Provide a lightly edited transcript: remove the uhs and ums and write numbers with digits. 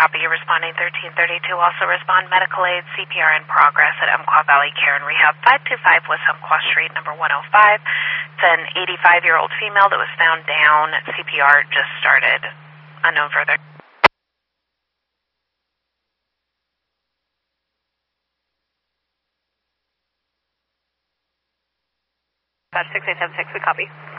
copy. You're responding 1332. Also respond medical aid, CPR in progress at Umpqua Valley Care and Rehab, 525 West Umpqua Street, number 105. It's an 85-year-old female that was found down. CPR just started. Unknown further. 6876, we copy.